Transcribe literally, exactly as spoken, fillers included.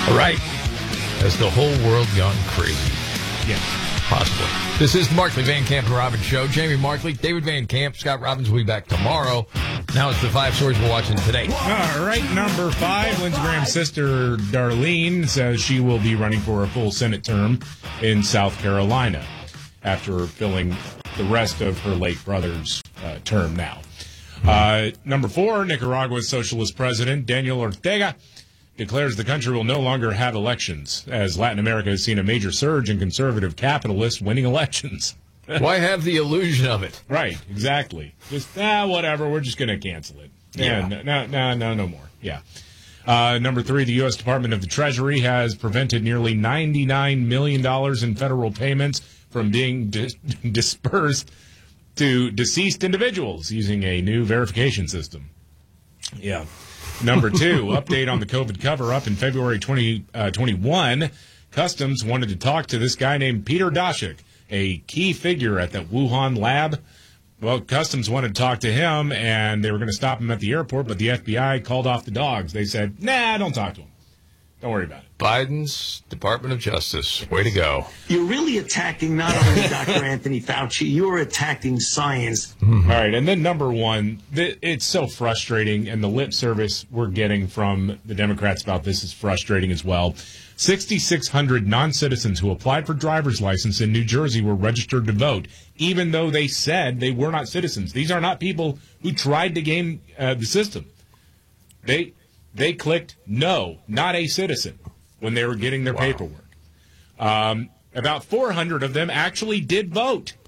Right. Has the whole world gone crazy? Yeah. Possibly. This is the Markley, Van Camp, and Robbins Show. Jamie Markley, David Van Camp, Scott Robbins will be back tomorrow. Now it's the five stories we're watching today. All right, number five, Lindsey Graham's sister, Darlene, says she will be running for a full Senate term in South Carolina after filling the rest of her late brother's uh, term now. Uh, number four, Nicaragua's socialist president, Daniel Ortega, declares the country will no longer have elections, as Latin America has seen a major surge in conservative capitalists winning elections. Why have the illusion of it? Right, exactly. Just, ah, whatever, we're just going to cancel it. Yeah, no, no, no, no, no more. Yeah. Uh, number three, the U S Department of the Treasury has prevented nearly ninety-nine million dollars in federal payments from being dis- dispersed to deceased individuals using a new verification system. Yeah. Number two, update on the COVID cover-up in February twenty twenty-one. Customs wanted to talk to this guy named Peter Daszak, a key figure at that Wuhan lab. Well, Customs wanted to talk to him, and they were going to stop him at the airport, but the F B I called off the dogs. They said, nah, don't talk to him. Don't worry about it. Biden's Department of Justice. Way to go. You're really attacking not only Doctor Anthony Fauci, you're attacking science. Mm-hmm. All right, and then number one, th- it's so frustrating, and the lip service we're getting from the Democrats about this is frustrating as well. six thousand six hundred non-citizens who applied for driver's license in New Jersey were registered to vote, even though they said they were not citizens. These are not people who tried to game uh, the system. They they clicked no, not a citizen, when they were getting their wow. paperwork. Um, about four hundred of them actually did vote.